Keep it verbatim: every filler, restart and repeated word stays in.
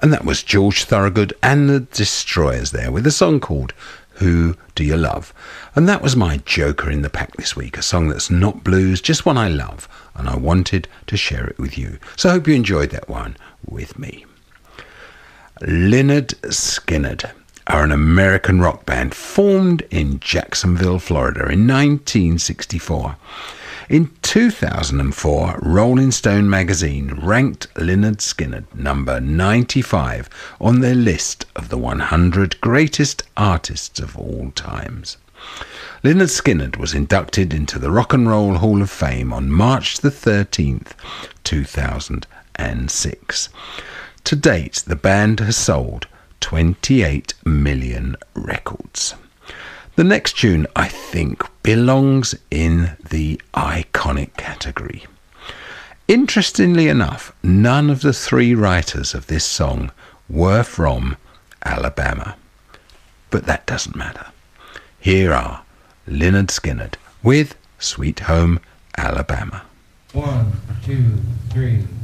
And that was George Thorogood and the Destroyers there with a song called Who Do You Love? And that was my Joker in the Pack this week, a song that's not blues, just one I love, and I wanted to share it with you. So I hope you enjoyed that one with me. Lynyrd Skynyrd are an American rock band formed in Jacksonville, Florida in nineteen sixty-four. In two thousand four, Rolling Stone magazine ranked Lynyrd Skynyrd number ninety-five on their list of the one hundred greatest artists of all times. Lynyrd Skynyrd was inducted into the Rock and Roll Hall of Fame on March the thirteenth, two thousand six. To date, the band has sold twenty-eight million records. The next tune, I think, belongs in the iconic category. Interestingly enough, none of the three writers of this song were from Alabama. But that doesn't matter. Here are Lynyrd Skynyrd with Sweet Home Alabama. One, two, three.